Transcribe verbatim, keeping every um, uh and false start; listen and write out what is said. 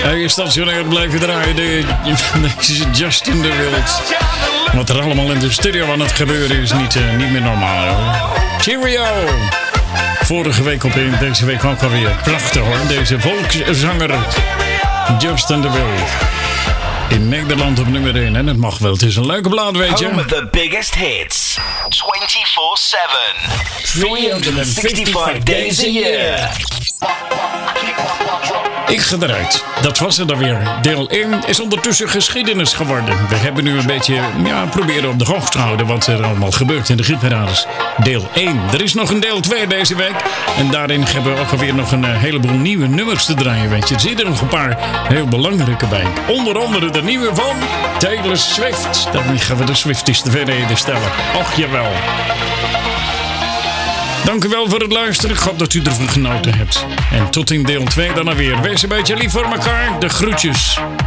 Hij is stationair blijven draaien. De, deze Justin de Wild. Wat er allemaal in de studio aan het gebeuren is niet, uh, niet meer normaal. Hoor. Cheerio! Vorige week op één, deze week ook alweer. Prachtig hoor, deze volkszanger Justin de Wild. In Nederland op nummer één. En het mag wel, het is een leuke plaat, weet je. Home of the biggest hits. twenty-four seven. three hundred sixty-five days a year. Ik ga eruit. Dat was het dan weer. Deel één is ondertussen geschiedenis geworden. We hebben nu een beetje ja, proberen op de hoogte te houden wat er allemaal gebeurt in de gietparades. Deel één. Er is nog een deel twee deze week. En daarin hebben we ook alweer nog een uh, heleboel nieuwe nummers te draaien. Weet je. Er zitten er nog een paar heel belangrijke bij. Onder andere de nieuwe van Taylor Swift. Daarmee gaan we de Swifties tevreden stellen. Och jawel. Dank u wel voor het luisteren. Ik hoop dat u ervan genoten hebt. En tot in deel twee dan alweer. Wees een beetje lief voor elkaar. De groetjes.